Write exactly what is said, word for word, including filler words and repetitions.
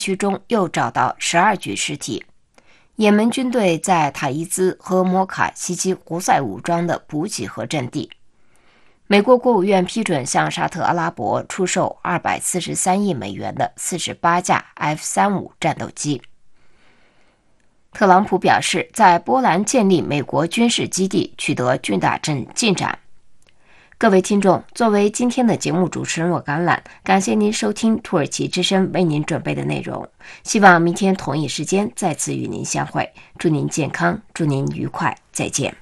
区中又找到十二具尸体。也门军队在塔伊兹和摩卡袭击胡塞武装的补给和阵地。美国国务院批准向沙特阿拉伯出售二百四十三亿美元的四十八架 F 三十五 战斗机。特朗普表示，在波兰建立美国军事基地取得巨大进进展。各位听众，作为今天的节目主持人我橄榄，感谢您收听土耳其之声为您准备的内容。希望明天同一时间再次与您相会。祝您健康，祝您愉快，再见。